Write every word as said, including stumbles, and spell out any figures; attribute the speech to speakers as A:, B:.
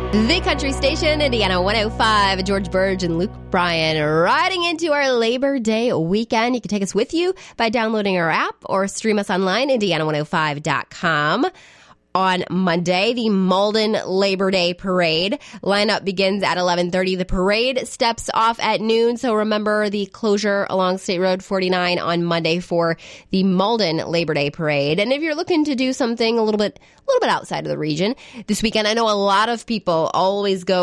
A: The country station, Indiana one oh five, George Burge and Luke Bryan, riding into our Labor Day weekend. You can take us with you by downloading our app or stream us online, Indiana one oh five dot com. On Monday, the Malden Labor Day Parade lineup begins at eleven thirty. The parade steps off at noon, so remember the closure along State Road forty-nine on Monday for the Malden Labor Day Parade. And if you're looking to do something a little bit, a little bit outside of the region this weekend, I know a lot of people always go